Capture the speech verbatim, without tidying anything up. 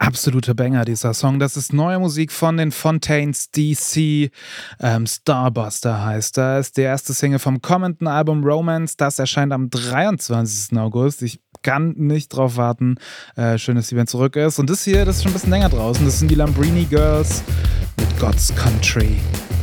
Absolute Banger, dieser Song. Das ist neue Musik von den Fontaines D C. Ähm, Starbuster heißt das. Der erste Single vom kommenden Album Romance. Das erscheint am dreiundzwanzigsten August. Ich kann nicht drauf warten. Äh, schön, dass die Band zurück ist. Und das hier, das ist schon ein bisschen länger draußen. Das sind die Lambrini Girls mit God's Country.